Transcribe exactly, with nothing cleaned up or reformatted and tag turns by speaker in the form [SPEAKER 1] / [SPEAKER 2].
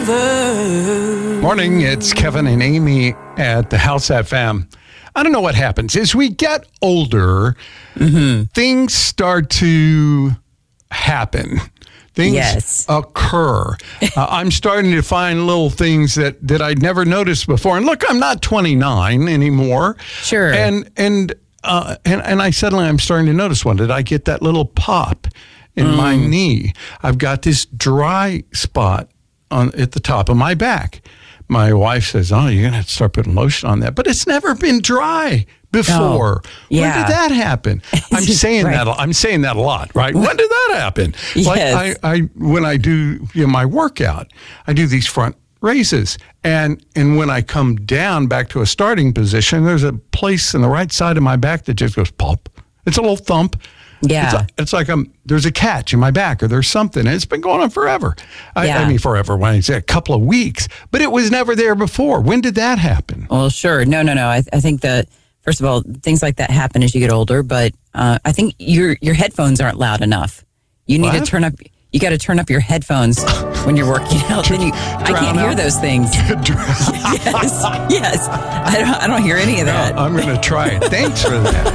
[SPEAKER 1] Morning, it's Kevin and Amy at the House F M. I don't know what happens. As we get older, mm-hmm. things start to happen. Things
[SPEAKER 2] yes.
[SPEAKER 1] occur. uh, I'm starting to find little things that, that I'd never noticed before. And look, I'm not twenty-nine anymore.
[SPEAKER 2] Sure.
[SPEAKER 1] And and uh, and, and I suddenly I'm starting to notice one. Did I get that little pop in mm. my knee? I've got this dry spot on at the top of my back. My wife says, "Oh, you're gonna have to start putting lotion on that," but it's never been dry before.
[SPEAKER 2] Oh, yeah.
[SPEAKER 1] When did that happen? I'm saying
[SPEAKER 2] right.
[SPEAKER 1] that. I'm saying that a lot, right? When did that happen?
[SPEAKER 2] Yes.
[SPEAKER 1] Like I, I, when I do you know, my workout, I do these front raises, and and when I come down back to a starting position, there's a place in the right side of my back that just goes pop. It's a little thump.
[SPEAKER 2] Yeah.
[SPEAKER 1] It's, it's like I'm, there's a catch in my back or there's something. And it's been going on forever. I,
[SPEAKER 2] yeah.
[SPEAKER 1] I mean, forever when I say a couple of weeks, but it was never there before. When did that happen?
[SPEAKER 2] Well, sure. No, no, no. I, I think that, first of all, things like that happen as you get older, but uh, I think your your headphones aren't loud enough. You need
[SPEAKER 1] What?
[SPEAKER 2] to turn up, you got to turn up your headphones when you're working out. Then you, I can't hear
[SPEAKER 1] out.
[SPEAKER 2] those things. yes, yes. I don't, I don't hear any of that.
[SPEAKER 1] No, I'm going to try it. Thanks for that.